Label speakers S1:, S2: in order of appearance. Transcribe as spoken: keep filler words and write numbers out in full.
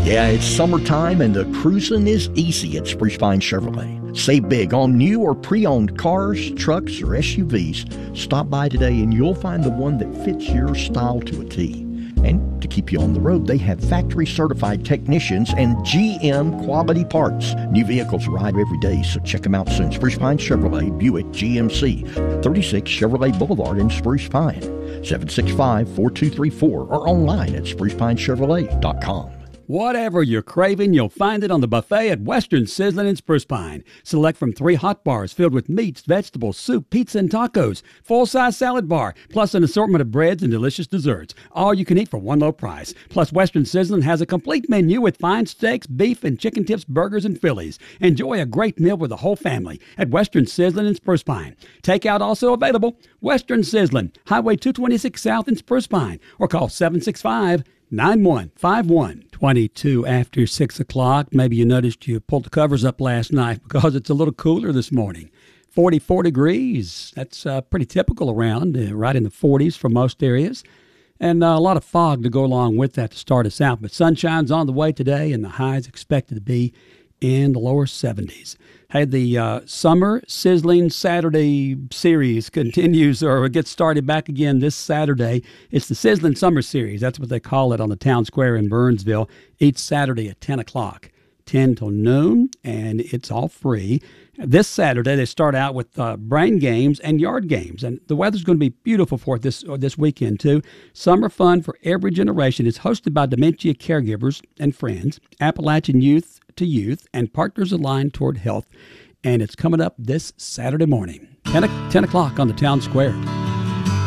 S1: Yeah, it's summertime and the cruising is easy at Spruce Pine Chevrolet. Save big on new or pre-owned cars, trucks, or S U Vs. Stop by today and you'll find the one that fits your style to a T. And to keep you on the road, they have factory-certified technicians and G M quality parts. New vehicles arrive every day, so check them out soon. Spruce Pine Chevrolet, Buick G M C, thirty-six Chevrolet Boulevard in Spruce Pine, seven six five, four two three four, or online at spruce pine chevrolet dot com.
S2: Whatever you're craving, you'll find it on the buffet at Western Sizzlin' in Spruce Pine. Select from three hot bars filled with meats, vegetables, soup, pizza, and tacos. Full-size salad bar, plus an assortment of breads and delicious desserts. All you can eat for one low price. Plus, Western Sizzlin' has a complete menu with fine steaks, beef, and chicken tips, burgers, and Phillies. Enjoy a great meal with the whole family at Western Sizzlin' in Spruce Pine. Takeout also available. Western Sizzlin', Highway two twenty-six South in Spruce Pine, or call seven six five, nine one five one. twenty-two after six o'clock. Maybe you noticed you pulled the covers up last night because it's a little cooler this morning. forty-four degrees. That's uh, pretty typical around, uh, right in the forties for most areas. And uh, a lot of fog to go along with that to start us out. But sunshine's on the way today, and the high's expected to be in the lower seventies. Hey, the uh, Summer Sizzling Saturday series continues or gets started back again this Saturday. It's the Sizzling Summer Series. That's what they call it on the town square in Burnsville each Saturday at ten o'clock, ten till noon, and it's all free. This Saturday, they start out with uh, brain games and yard games, and the weather's going to be beautiful for it this, or this weekend, too. Summer fun for every generation is hosted by dementia caregivers and friends, Appalachian Youth to Youth, and Partners Aligned Toward Health, and it's coming up this Saturday morning, ten, ten o'clock on the town square.